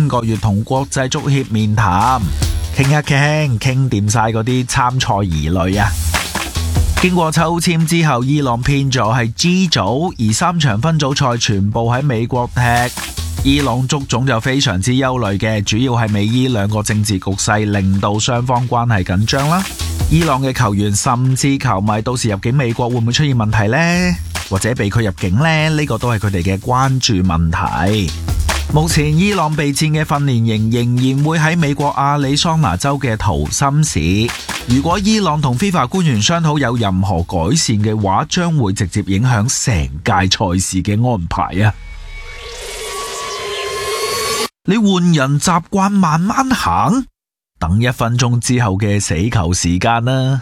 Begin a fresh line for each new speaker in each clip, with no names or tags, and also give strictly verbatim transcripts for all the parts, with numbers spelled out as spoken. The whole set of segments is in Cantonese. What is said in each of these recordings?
今個月同國際足協面談，傾一傾，傾掂晒嗰啲參賽疑慮啊！經過抽籤之後，伊朗編咗係 G 組，而三場分組賽全部喺美國踢。伊朗足總就非常之憂慮嘅，主要係美伊兩個政治局勢令到雙方關係緊張啦。伊朗嘅球員甚至球迷到時入境美國會唔會出現問題呢？或者被拒入境呢？呢個都係佢哋嘅關注問題。目前伊朗備戰嘅訓練營仍然會喺美國亞利桑那州嘅圖森市。如果伊朗同 FIFA 官員商討有任何改善嘅話，將會直接影響成屆賽事嘅安排啊！你換人習慣慢慢行，等一分鐘之後嘅死球時間啦。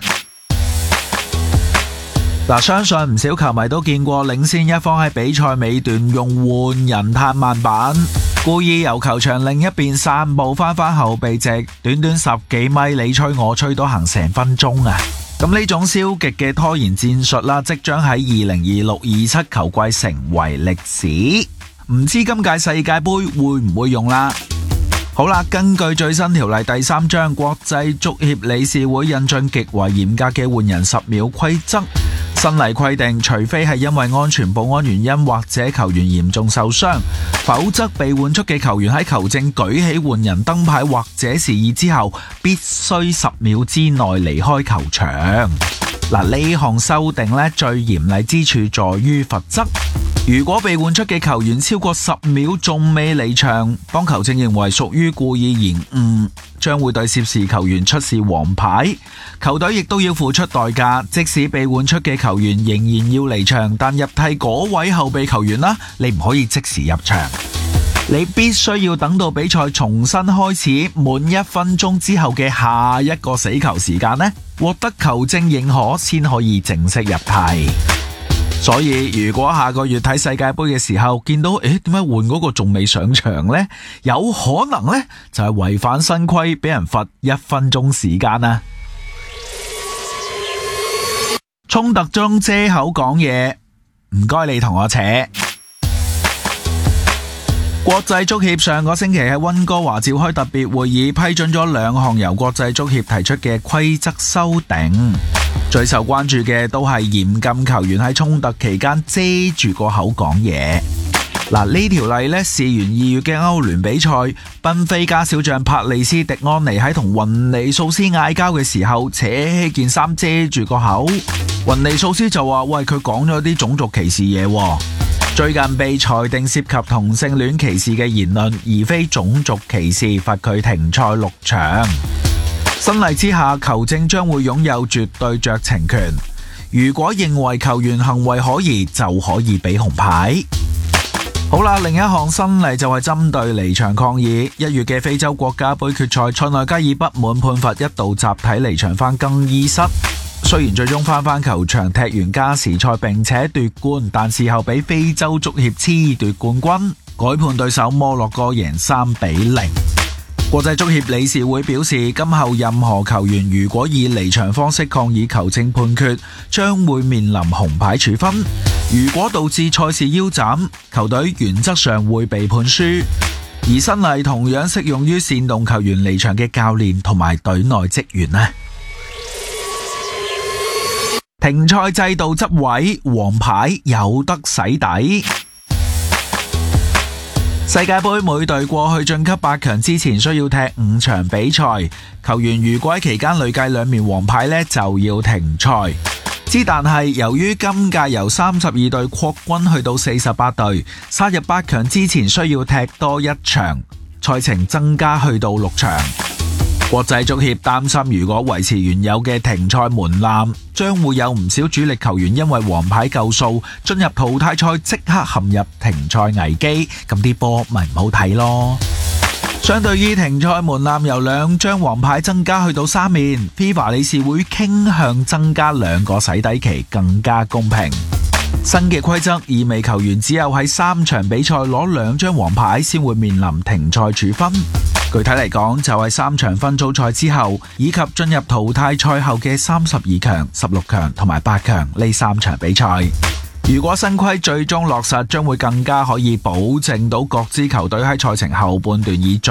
嗱，相信唔少球迷都見過領先一方喺比賽尾段用換人嘆慢板，故意由球場另一邊散步翻返後備席，短短十幾米你吹我吹都行成分鐘啊！咁呢種消極嘅拖延戰術啦，即將喺二零二六二七球季成為歷史。唔知今屆世界盃會唔會用啦？好啦，根據最新條例第三章，國際足協理事會引進極為嚴格嘅換人十秒規則。新例規定，除非係因為安全保安原因或者球員嚴重受傷，否則被換出嘅球員喺球證舉起換人燈牌或者示意之後，必須十秒之內離開球場。嗱，呢項修訂呢，最嚴厲之處在於罰則。如果被換出嘅球員超過十秒仲未離場，當球證認為屬於故意延誤，將會對涉事球員出示黃牌。球隊亦都要付出代價，即使被換出嘅球員仍然要離場，但入替嗰位後備球員啦，你唔可以即時入場，你必須要等到比賽重新開始滿一分鐘之後嘅下一個死球時間呢，獲得球證認可先可以正式入替。所以如果下個月睇世界盃嘅時候見到，誒，點解換嗰個仲未上場呢？有可能呢就係違反新規，俾人罰一分鐘時間啊！衝突中遮口講嘢，唔該你同我扯。國際足協上個星期喺溫哥華召開特別會議，批准咗兩項由國際足協提出嘅規則修訂。最受關注嘅都係嚴禁球員喺衝突期間遮住個口講嘢。嗱，呢條例呢，事源二月嘅歐聯比賽，賓菲加小將帕利斯迪安尼喺同雲尼素斯嗌交嘅時候，扯起件衫遮住個口。雲尼素斯就話：喂，佢講咗啲種族歧視嘢。最近被裁定涉及同性戀歧視嘅言論，而非種族歧視，罰佢停賽六場。新例之下，球證將會擁有絕對酌情權。如果認為球員行為可疑，就可以俾紅牌。好啦，另一項新例就係針對離場抗議。一月嘅非洲國家盃決賽，塞內加爾不滿判罰，一度集體離場返更衣室。雖然最終翻返球場踢完加時賽並且奪冠，但事後俾非洲足協褫奪冠軍，改判對手摩洛哥贏三比零。國際足協理事會表示，今後任何球員如果以離場方式抗議球證判決，將會面臨紅牌處分。如果導致賽事腰斬，球隊原則上會被判輸。而新例同樣適用於煽動球員離場嘅教練同埋隊內職員啊。停賽制度執位，黃牌有得洗底。世界盃每隊過去晉級八強之前需要踢五場比賽，球員如果喺期間累計兩面黃牌呢，就要停賽。之但係由於今屆由三十二隊擴軍去到四十八隊，殺入八強之前需要踢多一場，賽程增加去到六場。國際足協擔心，如果維持原有嘅停賽門檻，將會有唔少主力球員因為黃牌夠數，進入淘汰賽即刻陷入停賽危機，咁啲波咪唔好睇咯。相對於停賽門檻由兩張黃牌增加去到三面， FIFA 理事會傾向增加兩個洗底期，更加公平。新嘅規則意味球員只有喺三場比賽攞兩張黃牌先會面臨停賽處分。具體嚟講，就係三場分組賽之後，以及進入淘汰賽後嘅三十二強、十六強同埋八強呢三場比賽。如果新規最終落實，將會更加可以保證到各支球隊喺賽程後半段以